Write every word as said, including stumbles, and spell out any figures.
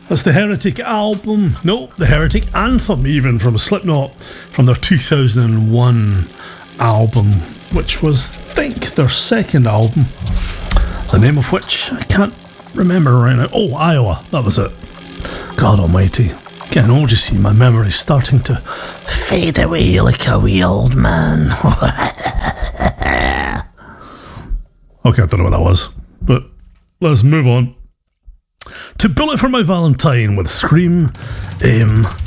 That's the Heretic album. No, the Heretic Anthem, even, from Slipknot, from their two thousand one album, which was, I think, their second album, the name of which I can't remember right now. Oh, Iowa, that was it. God almighty. Getting old, you see, my memory's starting to fade away like a wee old man. Okay, I don't know what that was, but let's move on to Bullet for My Valentine with Scream. Um,